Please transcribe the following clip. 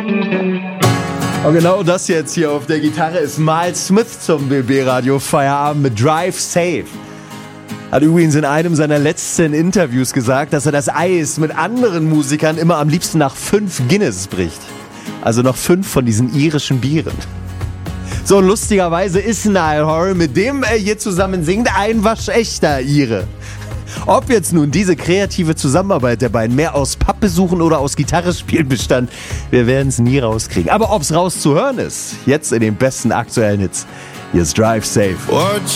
Und genau das jetzt hier auf der Gitarre ist Miles Smith zum BB-Radio Feierabend mit Drive Safe. Hat übrigens in einem seiner letzten Interviews gesagt, dass er das Eis mit anderen Musikern immer am liebsten nach 5 Guinness bricht. Also noch 5 von diesen irischen Bieren. So, lustigerweise ist Niall Horan, mit dem er hier zusammen singt, ein waschechter Ire. Ob jetzt nun diese kreative Zusammenarbeit der beiden mehr aus Pappbesuchen oder aus Gitarrespielen bestand, wir werden es nie rauskriegen. Aber ob es rauszuhören ist, jetzt in den besten aktuellen Hits. Hier ist Drive Safe.